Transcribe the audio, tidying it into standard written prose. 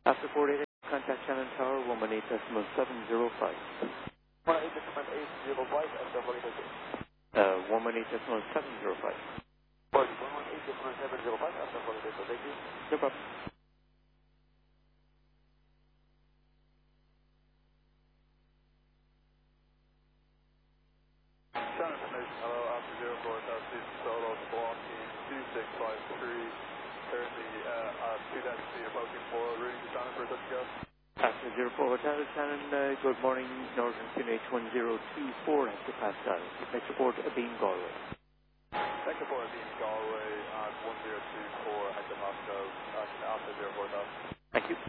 After 48, contact Shannon Tower, 118.705. 118.805 after 48. 118.705. 118.705 after 48, so thank you. No problem. Shannon information, hello, after 04, Southeast Solo, blocking 2653. Currently, 2-C approaching 4, routing to Shannon for a touch go. After 04 Hotel, Shannon, good morning, Northern QNH 1024, Hector Pascal. Next report, Abeen Galway. Next report, Abeen Galway at 1024, Hector Pascal, after 04 Hotel. Thank you.